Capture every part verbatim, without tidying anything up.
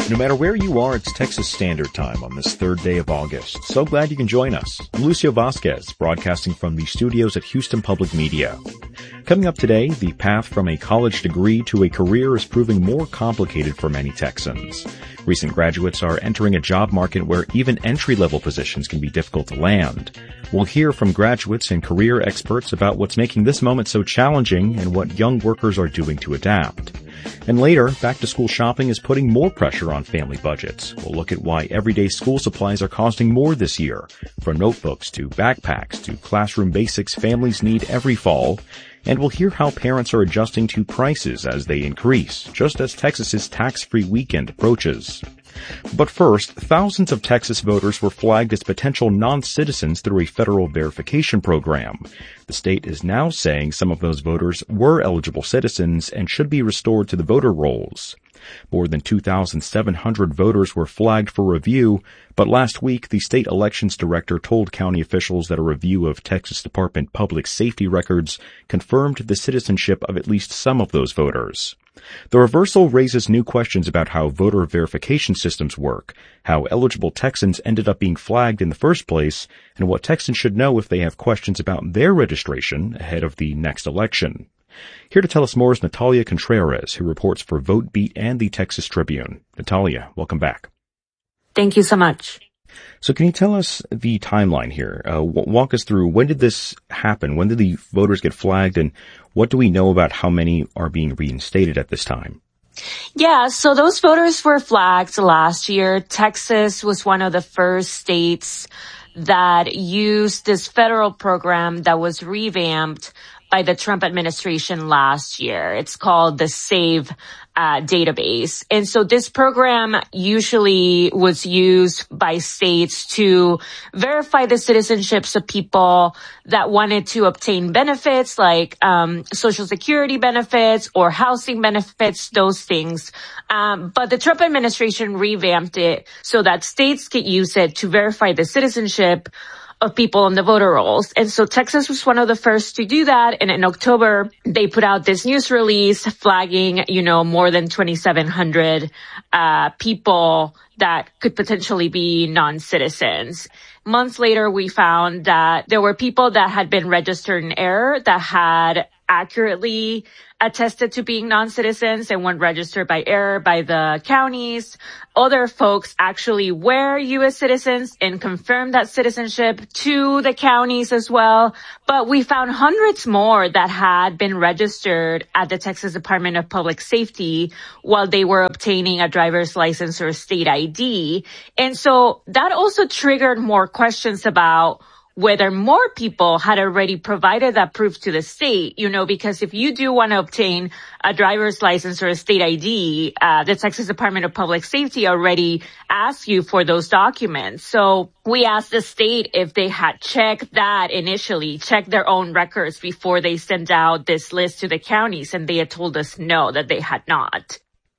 No matter where you are, it's Texas Standard Time on this third day of August. So glad you can join us. I'm Lucio Vasquez, broadcasting from the studios at Houston Public Media. Coming up today, the path from a college degree to a career is proving more complicated for many Texans. Recent graduates are entering a job market where even entry-level positions can be difficult to land. We'll hear from graduates and career experts about what's making this moment so challenging and what young workers are doing to adapt. And later, back-to-school shopping is putting more pressure on family budgets. We'll look at why everyday school supplies are costing more this year. From notebooks to backpacks to classroom basics families need every fall. And we'll hear how parents are adjusting to prices as they increase, just as Texas's tax-free weekend approaches. But first, thousands of Texas voters were flagged as potential non-citizens through a federal verification program. The state is now saying some of those voters were eligible citizens and should be restored to the voter rolls. More than two thousand seven hundred voters were flagged for review, but last week the state elections director told county officials that a review of Texas Department Public Safety records confirmed the citizenship of at least some of those voters. The reversal raises new questions about how voter verification systems work, how eligible Texans ended up being flagged in the first place, and what Texans should know if they have questions about their registration ahead of the next election. Here to tell us more is Natalia Contreras, who reports for VoteBeat and the Texas Tribune. Natalia, welcome back. Thank you so much. So can you tell us the timeline here? Uh, walk us through, when did this happen? When did the voters get flagged, and what do we know about how many are being reinstated at this time? Yeah, so those voters were flagged last year. Texas was one of the first states that used this federal program that was revamped by the Trump administration last year. It's called the SAVE uh, database. And so this program usually was used by states to verify the citizenships of people that wanted to obtain benefits like um Social Security benefits or housing benefits, those things. Um but the Trump administration revamped it so that states could use it to verify the citizenship of people on the voter rolls. And so Texas was one of the first to do that. And in October, they put out this news release flagging, you know, more than twenty-seven hundred uh people that could potentially be non-citizens. Months later, we found that there were people that had been registered in error that had accurately attested to being non-citizens and weren't registered by error by the counties. Other folks actually were U S citizens and confirmed that citizenship to the counties as well. But we found hundreds more that had been registered at the Texas Department of Public Safety while they were obtaining a driver's license or a state I D. And so that also triggered more questions about whether more people had already provided that proof to the state, you know, because if you do want to obtain a driver's license or a state I D, uh, the Texas Department of Public Safety already asked you for those documents. So we asked the state if they had checked that initially, checked their own records before they sent out this list to the counties, and they had told us no, that they had not.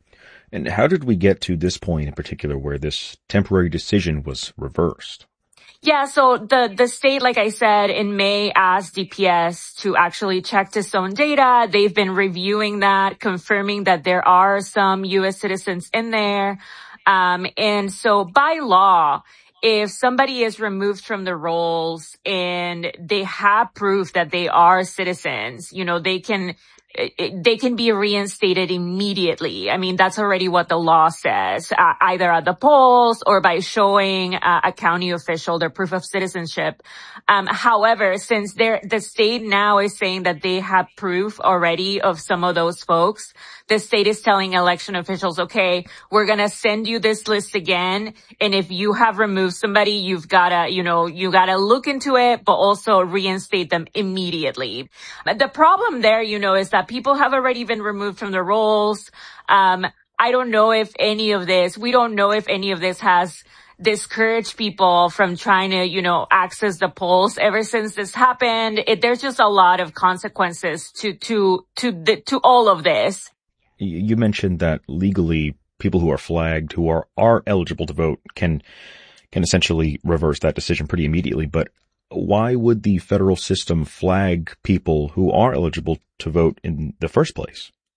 And how did we get to this point in particular where this temporary decision was reversed? Yeah, so the, the state, like I said, in May asked D P S to actually check its own data. They've been reviewing that, confirming that there are some U S citizens in there. Um, and so by law, if somebody is removed from the rolls and they have proof that they are citizens, you know, they can It, they can be reinstated immediately. I mean, that's already what the law says, uh, either at the polls or by showing uh, a county official their proof of citizenship. Um, however, since they're, the state now is saying that they have proof already of some of those folks, the state is telling election officials, okay, we're going to send you this list again. And if you have removed somebody, you've got to, you know, you got to look into it, but also reinstate them immediately. But the problem there, you know, is that people have already been removed from the rolls. Um, I don't know if any of this, we don't know if any of this has discouraged people from trying to, you know, access the polls. Ever since this happened, it, there's just a lot of consequences to, to, to the, to all of this. You mentioned that legally people who are flagged, who are, are eligible to vote can, can essentially reverse that decision pretty immediately. But why would the federal system flag people who are eligible to vote in the first place?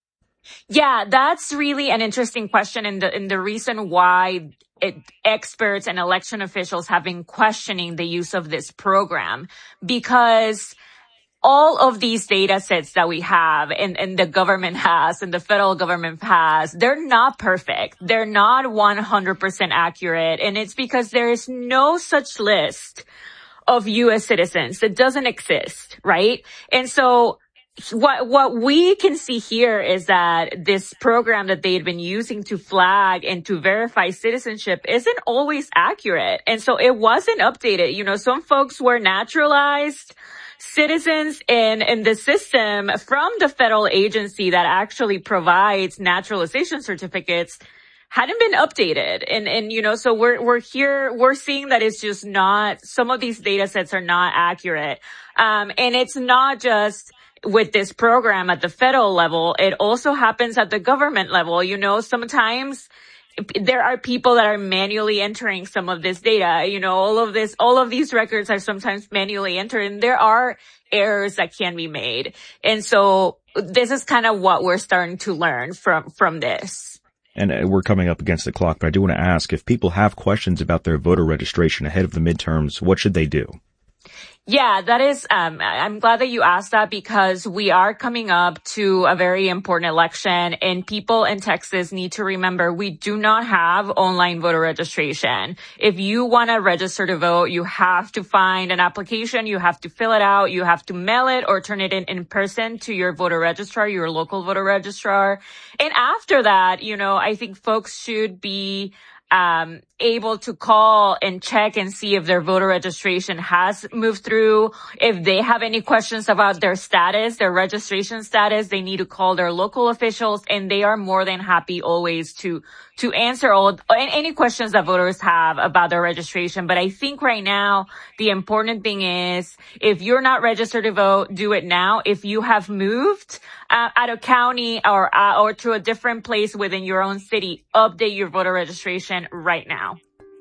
Yeah, that's really an interesting question. And the, and the reason why it, experts and election officials have been questioning the use of this program, because all of these data sets that we have and, and the government has and the federal government has, they're not perfect. They're not one hundred percent accurate. And it's because there is no such list of U S citizens. It doesn't exist, right? And so what, what we can see here is that this program that they had been using to flag and to verify citizenship isn't always accurate. And so it wasn't updated. You know, some folks were naturalized citizens in, in the system from the federal agency that actually provides naturalization certificates hadn't been updated. And, and, you know, so we're, we're here, we're seeing that it's just not, some of these data sets are not accurate. Um, and it's not just with this program at the federal level. It also happens at the government level. You know, sometimes there are people that are manually entering some of this data. You know, all of this, all of these records are sometimes manually entered, and there are errors that can be made. And so this is kind of what we're starting to learn from, from this. And we're coming up against the clock, but I do want to ask, if people have questions about their voter registration ahead of the midterms, what should they do? Yeah, that is, um, I'm glad that you asked that, because we are coming up to a very important election, and people in Texas need to remember we do not have online voter registration. If you want to register to vote, you have to find an application, you have to fill it out, you have to mail it or turn it in in person to your voter registrar, your local voter registrar. And after that, you know, I think folks should be Um, able to call and check and see if their voter registration has moved through. If they have any questions about their status, their registration status, they need to call their local officials, and they are more than happy always to, to answer all, any questions that voters have about their registration. But I think right now, the important thing is, if you're not registered to vote, do it now. If you have moved uh, out of county or, uh, or to a different place within your own city, update your voter registration right now.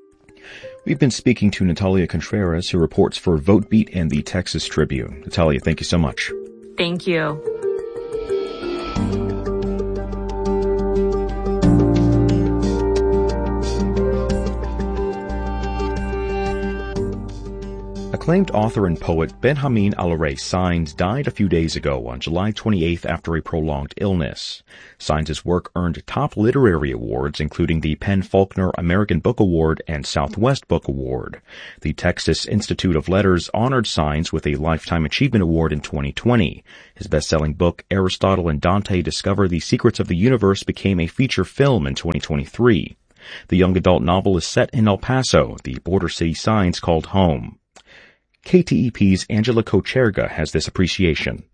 We've been speaking to Natalia Contreras, who reports for VoteBeat and the Texas Tribune. Natalia, thank you so much. Thank you. Acclaimed author and poet Benjamin Alireza Sáenz died a few days ago on July twenty-eighth after a prolonged illness. Sáenz's work earned top literary awards, including the PEN/Faulkner American Book Award and Southwest Book Award. The Texas Institute of Letters honored Sáenz with a Lifetime Achievement Award in twenty twenty. His best-selling book, Aristotle and Dante Discover the Secrets of the Universe, became a feature film in twenty twenty-three. The young adult novel is set in El Paso, the border city Sáenz called home. K T E P's Angela Kocherga has this appreciation.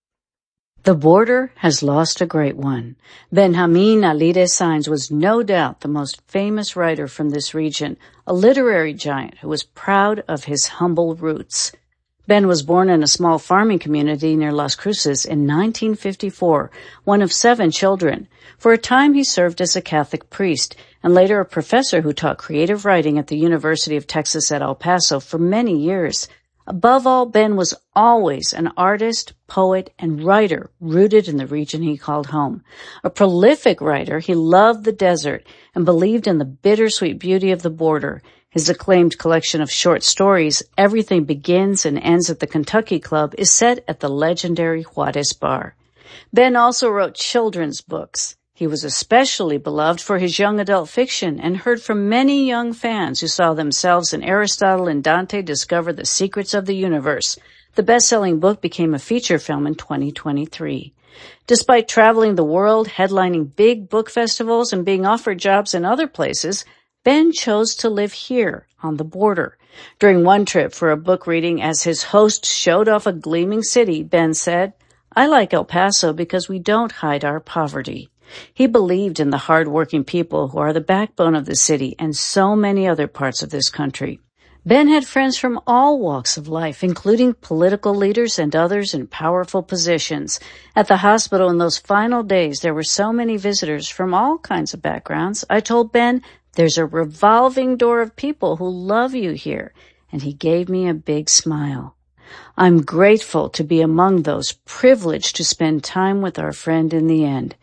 The border has lost a great one. Benjamin Alireza Sáenz was no doubt the most famous writer from this region, a literary giant who was proud of his humble roots. Ben was born in a small farming community near Las Cruces in nineteen fifty-four, one of seven children. For a time he served as a Catholic priest, and later a professor who taught creative writing at the University of Texas at El Paso for many years. Above all, Ben was always an artist, poet, and writer rooted in the region he called home. A prolific writer, he loved the desert and believed in the bittersweet beauty of the border. His acclaimed collection of short stories, Everything Begins and Ends at the Kentucky Club, is set at the legendary Juarez Bar. Ben also wrote children's books. He was especially beloved for his young adult fiction and heard from many young fans who saw themselves in Aristotle and Dante Discover the Secrets of the Universe. The best-selling book became a feature film in twenty twenty-three. Despite traveling the world, headlining big book festivals, and being offered jobs in other places, Ben chose to live here on the border. During one trip for a book reading, as his host showed off a gleaming city, Ben said, "I like El Paso because we don't hide our poverty." He believed in the hard-working people who are the backbone of the city and so many other parts of this country. Ben had friends from all walks of life, including political leaders and others in powerful positions. At the hospital in those final days, there were so many visitors from all kinds of backgrounds. I told Ben, "There's a revolving door of people who love you here," and he gave me a big smile. I'm grateful to be among those privileged to spend time with our friend in the end.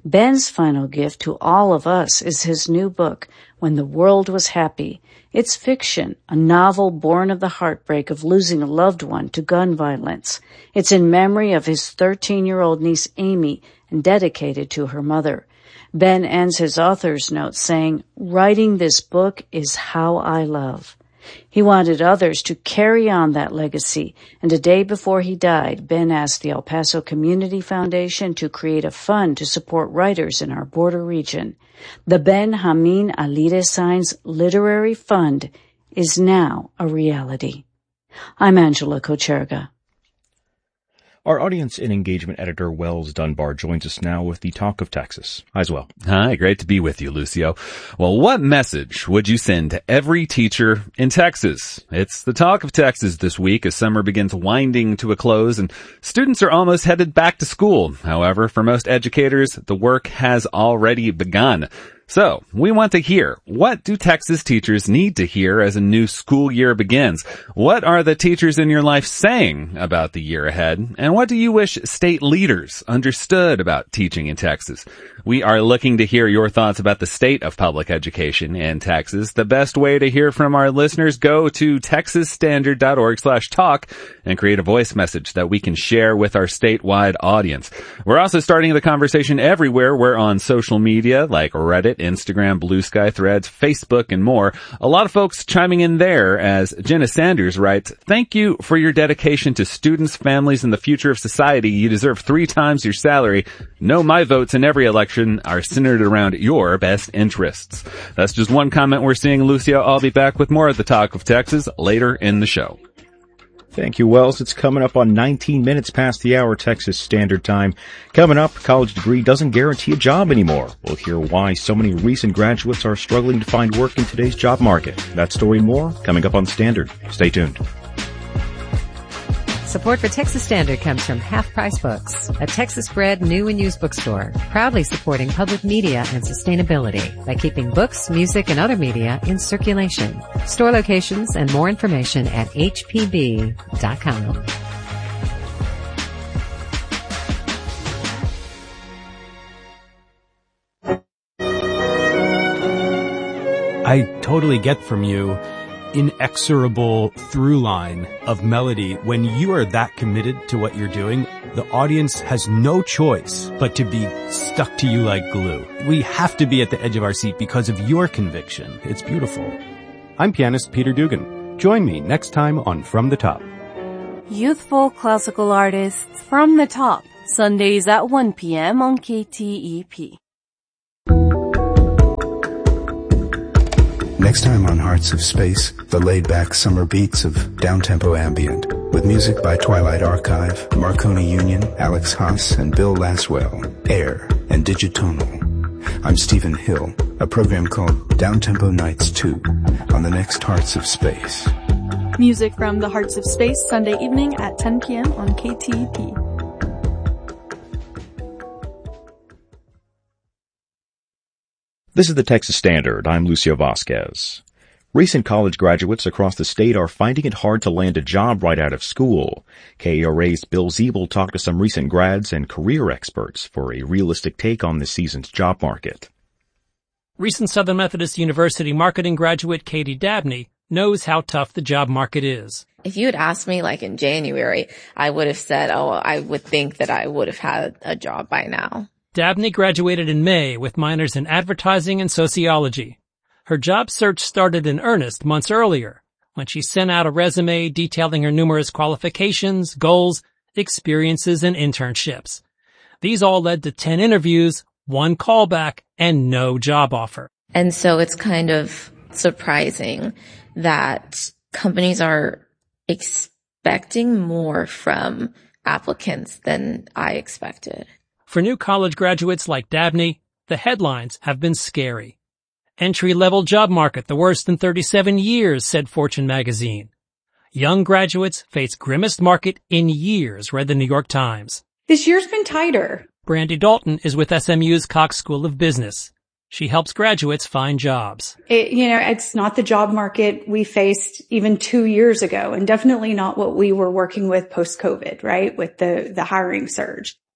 Ben's final gift to all of us is his new book, When the World Was Happy. It's fiction, a novel born of the heartbreak of losing a loved one to gun violence. It's in memory of his thirteen-year-old niece Amy and dedicated to her mother. Ben ends his author's note saying, "Writing this book is how I love." He wanted others to carry on that legacy, and a day before he died, Ben asked the El Paso Community Foundation to create a fund to support writers in our border region. The Benjamin Alire Saenz Literary Fund is now a reality. I'm Angela Kocherga. Our audience and engagement editor, Wells Dunbar, joins us now with the Talk of Texas. Hi, as well. Hi, great to be with you, Lucio. Well, what message would you send to every teacher in Texas? It's the Talk of Texas this week as summer begins winding to a close and students are almost headed back to school. However, for most educators, the work has already begun. So, we want to hear, what do Texas teachers need to hear as a new school year begins? What are the teachers in your life saying about the year ahead? And what do you wish state leaders understood about teaching in Texas? We are looking to hear your thoughts about the state of public education in Texas. The best way to hear from our listeners, go to texas standard dot org slash talk and create a voice message that we can share with our statewide audience. We're also starting the conversation everywhere. We're on social media like Reddit, Instagram, Blue Sky, Threads, Facebook, and more. A lot of folks chiming in there as Jenna Sanders writes, "Thank you for your dedication to students, families, and the future of society. You deserve three times your salary. Know my votes in every election are centered around your best interests." That's just one comment we're seeing, Lucio. I'll be back with more of the Talk of Texas later in the show. Thank you, Wells. It's coming up on nineteen minutes past the hour, Texas Standard Time. Coming up, college degree doesn't guarantee a job anymore. We'll hear why so many recent graduates are struggling to find work in today's job market. That story and more coming up on Standard. Stay tuned. Support for Texas Standard comes from Half Price Books, a Texas-bred new and used bookstore, proudly supporting public media and sustainability by keeping books, music, and other media in circulation. Store locations and more information at h p b dot com. I totally get from you inexorable through line of melody. When you are that committed to what you're doing, the audience has no choice but to be stuck to you like glue. We have to be at the edge of our seat because of your conviction. It's beautiful. I'm pianist Peter Dugan. Join me next time on From the Top. Youthful classical artists From the Top, Sundays at one p.m. on K T E P. Next time on Hearts of Space, the laid-back summer beats of downtempo ambient, with music by Twilight Archive, Marconi Union, Alex Haas, and Bill Laswell, Air, and Digitonal. I'm Stephen Hill, a program called Downtempo Nights two, on the next Hearts of Space. Music from the Hearts of Space, Sunday evening at ten p.m. on K T E P. This is the Texas Standard. I'm Lucio Vasquez. Recent college graduates across the state are finding it hard to land a job right out of school. K A R A's Bill Ziebel talked to some recent grads and career experts for a realistic take on this season's job market. Recent Southern Methodist University marketing graduate Katie Dabney knows how tough the job market is. If you had asked me like in January, I would have said, oh, I would think that I would have had a job by now. Dabney graduated in May with minors in advertising and sociology. Her job search started in earnest months earlier when she sent out a resume detailing her numerous qualifications, goals, experiences, and internships. These all led to ten interviews, one callback, and no job offer. And so it's kind of surprising that companies are expecting more from applicants than I expected. For new college graduates like Dabney, the headlines have been scary. Entry-level job market, the worst in thirty-seven years, said Fortune magazine. Young graduates face grimmest market in years, read the New York Times. This year's been tighter. Brandy Dalton is with S M U's Cox School of Business. She helps graduates find jobs. It, you know, it's not the job market we faced even two years ago, and definitely not what we were working with post-COVID, right, with the, the hiring surge.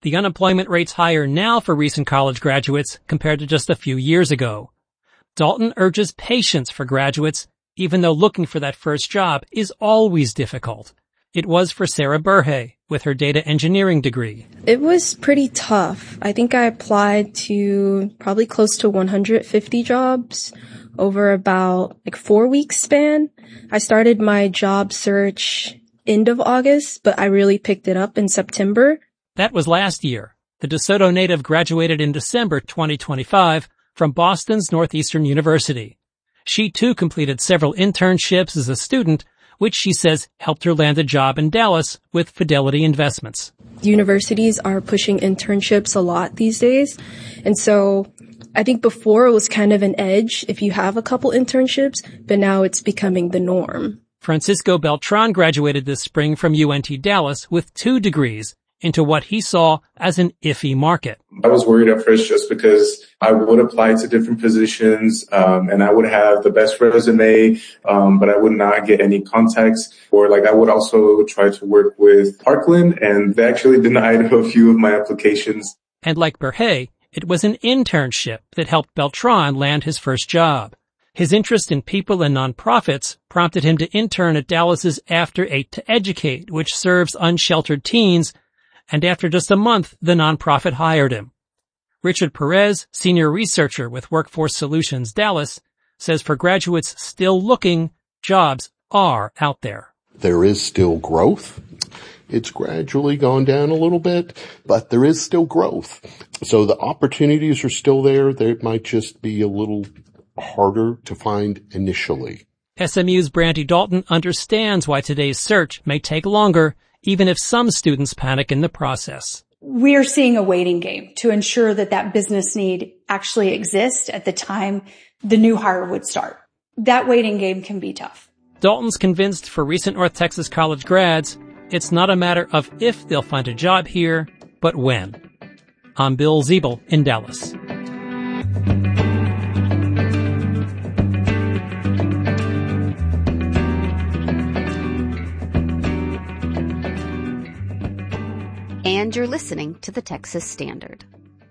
The unemployment rate's higher now for recent college graduates compared to just a few years ago. Dalton urges patience for graduates, even though looking for that first job is always difficult. It was for Sarah Burhe with her data engineering degree. It was pretty tough. I think I applied to probably close to one hundred fifty jobs over about like four weeks span. I started my job search end of August, but I really picked it up in September. That was last year. The DeSoto native graduated in December twenty twenty-five from Boston's Northeastern University. She too completed several internships as a student, which she says helped her land a job in Dallas with Fidelity Investments. Universities are pushing internships a lot these days. And so I think before it was kind of an edge if you have a couple internships, but now it's becoming the norm. Francisco Beltran graduated this spring from U N T Dallas with two degrees into what he saw as an iffy market. I was worried at first just because I would apply to different positions, um, and I would have the best resume, um, but I would not get any contacts. Or like I would also try to work with Parkland, and they actually denied a few of my applications. And like Burhe, it was an internship that helped Beltran land his first job. His interest in people and nonprofits prompted him to intern at Dallas's After Eight to Educate, which serves unsheltered teens. And after just a month, the nonprofit hired him. Richard Perez, senior researcher with Workforce Solutions Dallas, says for graduates still looking, jobs are out there. There is still growth. It's gradually gone down a little bit, but there is still growth. So the opportunities are still there. They might just be a little harder to find initially. S M U's Brandy Dalton understands why today's search may take longer, even if some students panic in the process. We're seeing a waiting game to ensure that that business need actually exists at the time the new hire would start. That waiting game can be tough. Dalton's convinced for recent North Texas college grads, it's not a matter of if they'll find a job here, but when. I'm Bill Ziebel in Dallas. And you're listening to the Texas Standard.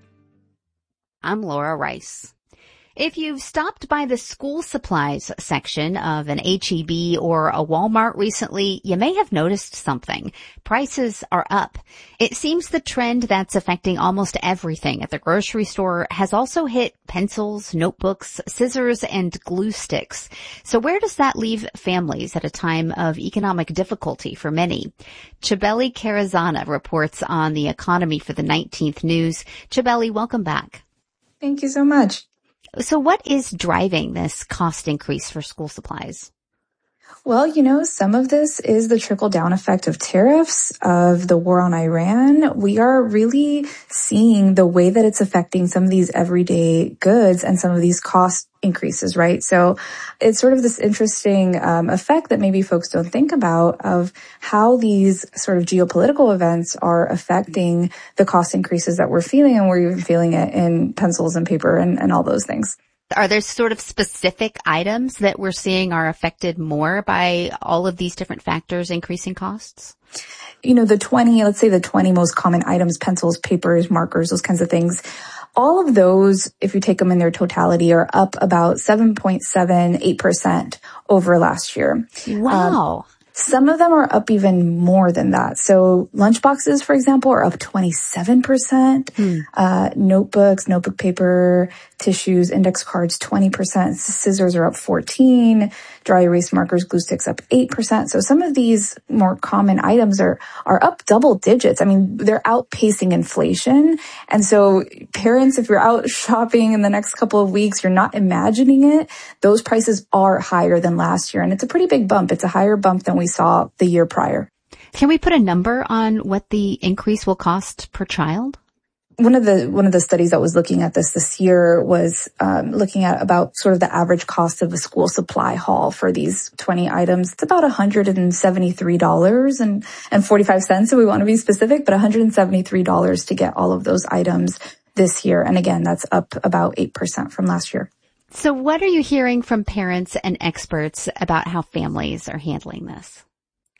I'm Laura Rice. If you've stopped by the school supplies section of an H E B or a Walmart recently, you may have noticed something. Prices are up. It seems the trend that's affecting almost everything at the grocery store has also hit pencils, notebooks, scissors, and glue sticks. So where does that leave families at a time of economic difficulty for many? Chabeli Carazana reports on the economy for the nineteenth News. Chabeli, welcome back. Thank you so much. So what is driving this cost increase for school supplies? Well, you know, some of this is the trickle-down effect of tariffs, of the war on Iran. We are really seeing the way that it's affecting some of these everyday goods and some of these cost increases, right? So it's sort of this interesting um, effect that maybe folks don't think about of how these sort of geopolitical events are affecting the cost increases that we're feeling, and we're even feeling it in pencils and paper and, and all those things. Are there sort of specific items that we're seeing are affected more by all of these different factors increasing costs? You know, the twenty, let's say the twenty most common items, pencils, papers, markers, those kinds of things. All of those, if you take them in their totality, are up about seven point seven eight percent over last year. Wow. Um, Some of them are up even more than that. So lunchboxes, for example, are up twenty-seven percent. Hmm. Uh, notebooks, notebook paper, tissues, index cards, twenty percent. Scissors are up fourteen. Dry erase markers, glue sticks up eight percent. So some of these more common items are, are up double digits. I mean, they're outpacing inflation. And so parents, if you're out shopping in the next couple of weeks, you're not imagining it. Those prices are higher than last year. And it's a pretty big bump. It's a higher bump than we saw the year prior. Can we put a number on what the increase will cost per child? One of the one of the studies that was looking at this this year was um, looking at about sort of the average cost of a school supply haul for these twenty items. It's about one hundred seventy-three dollars and forty-five cents, so we want to be specific, but one hundred seventy-three dollars to get all of those items this year. And again, that's up about eight percent from last year. So what are you hearing from parents and experts about how families are handling this?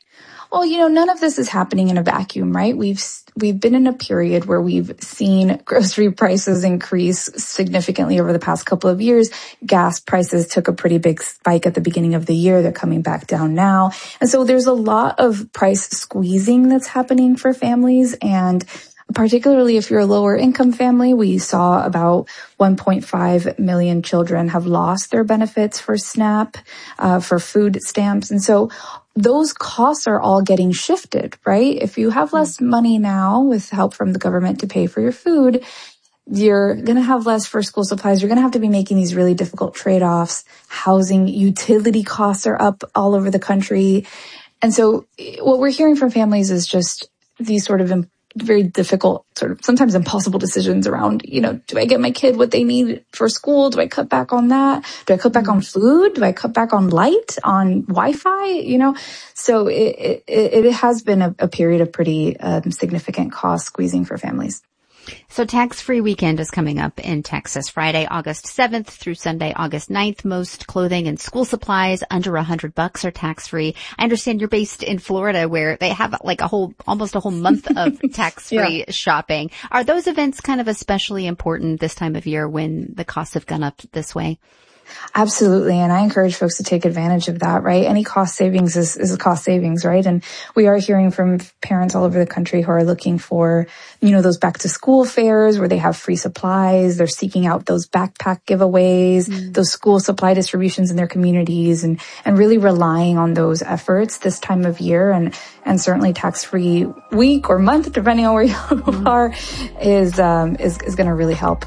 Well, you know, none of this is happening in a vacuum, right? We've we've been in a period where we've seen grocery prices increase significantly over the past couple of years. Gas prices took a pretty big spike at the beginning of the year. They're coming back down now. And so there's a lot of price squeezing that's happening for families. And particularly if you're a lower income family, we saw about one point five million children have lost their benefits for SNAP, uh, for food stamps. And so those costs are all getting shifted, right? If you have less money now with help from the government to pay for your food, you're going to have less for school supplies. You're going to have to be making these really difficult trade-offs. Housing, utility costs are up all over the country. And so what we're hearing from families is just these sort of very difficult, sort of sometimes impossible decisions around, you know, do I get my kid what they need for school? Do I cut back on that? Do I cut back on food? Do I cut back on light, on Wi-Fi? You know, so it, it, it has been a, a period of pretty um, significant cost squeezing for families. So tax-free weekend is coming up in Texas, Friday, August seventh through Sunday, August ninth. Most clothing and school supplies under a hundred bucks are tax-free. I understand you're based in Florida where they have like a whole, almost a whole month of tax-free yeah. shopping. Are those events kind of especially important this time of year when the costs have gone up this way? Absolutely. And I encourage folks to take advantage of that, right? Any cost savings is, is a cost savings, right? And we are hearing from parents all over the country who are looking for, you know, those back to school fairs where they have free supplies. They're seeking out those backpack giveaways, mm. those school supply distributions in their communities, and, and really relying on those efforts this time of year. And, and certainly tax-free week or month, depending on where you mm. are, is, um, is, is going to really help.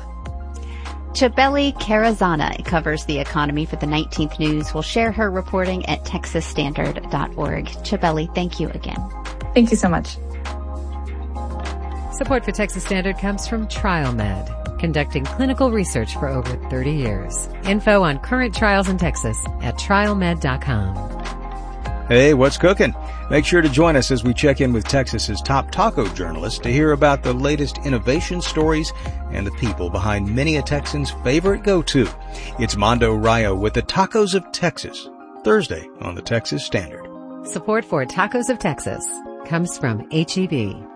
Chabeli Carazana covers the economy for the nineteenth News. We'll share her reporting at texas standard dot org. Chabeli, thank you again. Thank you so much. Support for Texas Standard comes from TrialMed, conducting clinical research for over thirty years. Info on current trials in Texas at trial med dot com. Hey, what's cooking? Make sure to join us as we check in with Texas's top taco journalists to hear about the latest innovation stories and the people behind many a Texan's favorite go-to. It's Mondo Rayo with the Tacos of Texas, Thursday on the Texas Standard. Support for Tacos of Texas comes from H E B.